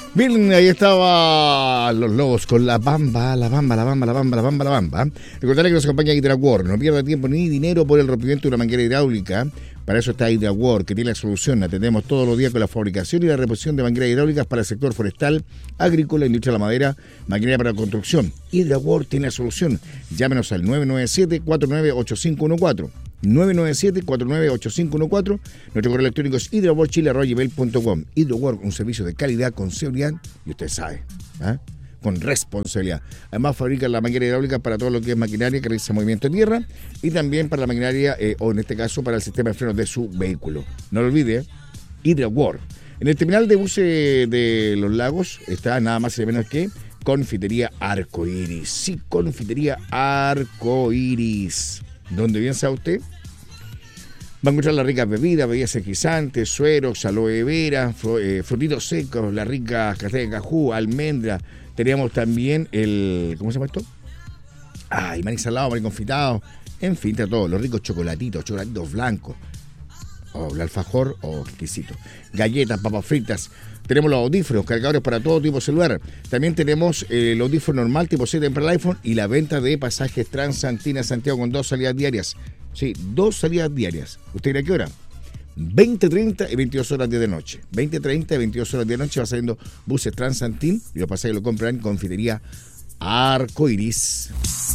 Bien, ahí estaban los Lobos con la bamba. Recordarle que nos acompaña HidraWorld. No pierda tiempo ni dinero por el rompimiento de una manguera hidráulica. Para eso está HidraWorld, que tiene la solución. Atendemos todos los días con la fabricación y la reposición de mangueras hidráulicas para el sector forestal, agrícola, industria de la madera, maquinaria para construcción. HidraWorld tiene la solución. Llámenos al 997-498514. 997-498514. Nuestro correo electrónico es hidraworldchile@gmail.com. HidraWorld, un servicio de calidad con seguridad y usted sabe, con responsabilidad. Además fabrican la manguera hidráulica para todo lo que es maquinaria que realiza movimiento de tierra y también para la maquinaria o en este caso para el sistema de frenos de su vehículo. No lo olvide, HidraWorld. En el terminal de buses de Los Lagos está nada más y menos que Confitería Arcoiris. Sí, Confitería Arcoiris. ¿Dónde bien sabe usted? Va a encontrar las ricas bebidas energizantes, sueros, aloe vera, frutitos secos, las ricas castañas de cajú, almendra. Teníamos también el... ¿Cómo se llama esto? Maní salado, maní confitado. En fin, está todo. Los ricos chocolatitos blancos. El alfajor, exquisito. Galletas, papas fritas. Tenemos los audífonos, cargadores para todo tipo de celular. También tenemos el audífono normal tipo 7 para el iPhone y la venta de pasajes Transantina Santiago con 2 salidas diarias. Sí, 2 salidas diarias. ¿Usted dirá qué hora? 20, 30 y 22 horas de noche. 20, 30 y 22 horas de noche va saliendo buses Transantin y los pasajes lo compran en Confitería Arcoiris.